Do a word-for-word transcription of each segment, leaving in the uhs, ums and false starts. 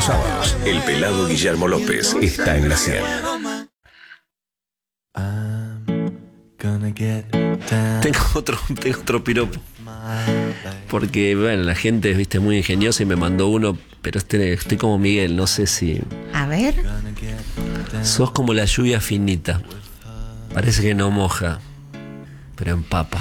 sábados, el pelado Guillermo López está en la cien. Tengo otro, tengo otro piropo. Porque, bueno, la gente, viste, muy ingeniosa y me mandó uno, pero este, estoy como Miguel, no sé si... A ver. Sos como la lluvia finita. Parece que no moja, pero empapa.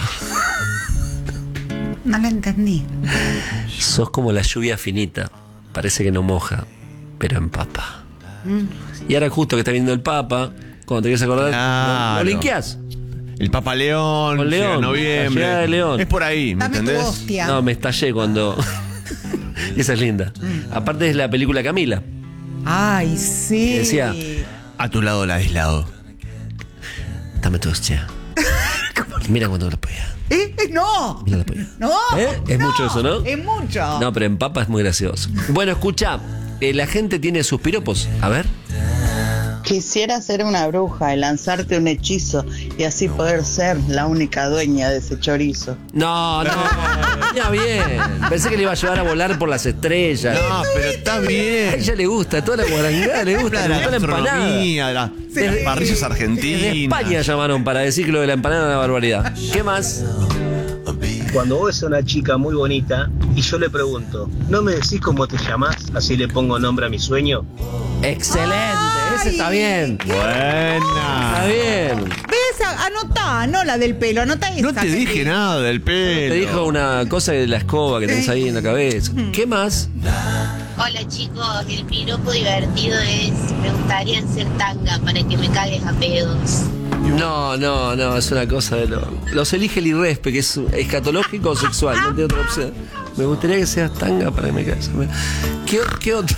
No lo entendí. Sos como la lluvia finita. Parece que no moja, pero empapa. Mm. Y ahora justo que está viendo el Papa, cuando te quieres acordar, claro. ¿lo, lo linkeás? El Papa León, Con León, noviembre. la de León. Es por ahí, ¿me Dame entendés? tu hostia. No, me estallé cuando... Esa es linda. Mm. Aparte es la película Camila. Ay, sí. Que decía, a tu lado la aislado. Dame tu hostia. Mira cuando la polla. ¿Eh? No. Mira la polla. No. ¿Eh? Es no, mucho eso, ¿no? Es mucho. No, pero en papa es muy gracioso. Bueno, escucha, eh, la gente tiene sus piropos. A ver. Quisiera ser una bruja y lanzarte un hechizo y así poder ser la única dueña de ese chorizo. No, no, ya bien. Pensé que le iba a llevar a volar por las estrellas. No, pero está bien. A ella le gusta, toda la guarangada le gusta, La le gusta la empanada. gastronomía, la- las parrillas argentinas. De España llamaron para decir que lo de la empanada era una barbaridad. ¿Qué más? Cuando vos ves a una chica muy bonita y yo le pregunto, ¿no me decís cómo te llamás? Así le pongo nombre a mi sueño. Excelente, ese está bien. Buena. Está bien. ¿Ves? Anotá, no la del pelo, anotá esa. No te dije nada del pelo. Te dijo una cosa de la escoba que tenés ahí en la cabeza. ¿Qué más? Hola chicos, el piropo divertido es, me gustaría hacer tanga para que me cagues a pedos. No, no, no, es una cosa de lo... Los elige el irrespe, que es escatológico o sexual, no tiene otra opción. Me gustaría que seas tanga para que me caigas. ¿Qué, qué otro?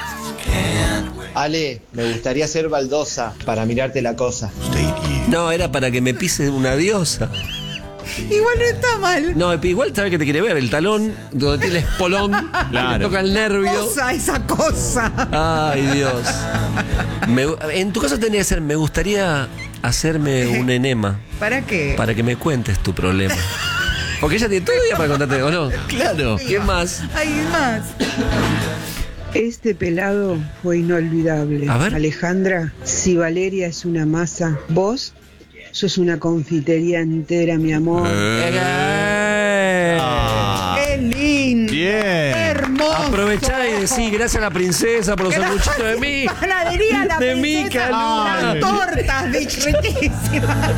Ale, me gustaría ser baldosa para mirarte la cosa. No, era para que me pise una diosa. Igual no está mal. No, igual sabes que te quiere ver, el talón, donde tiene el espolón, Claro. le toca el nervio. Cosa, esa cosa. Ay, Dios. Me- en tu caso tendría que ser, me gustaría hacerme un enema. ¿Para qué? Para que me cuentes tu problema. Porque ella tiene todo el día para contarte, ¿o no? Claro. ¿Qué más? Hay más. Este pelado fue inolvidable. A ver. Alejandra, si Valeria es una masa, vos sos una confitería entera, mi amor. Eh. Qué lindo. Bien. Hermoso. Aprovechá y decí gracias a la princesa por los sanguchitos de mí. Panadería La De mi Princesa, calor. unas tortas de riquísimas.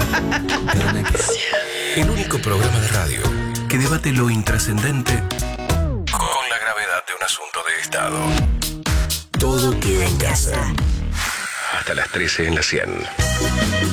El único programa de radio que debate lo intrascendente con la gravedad de un asunto de Estado. Todo queda en casa. Hasta las trece en la cien.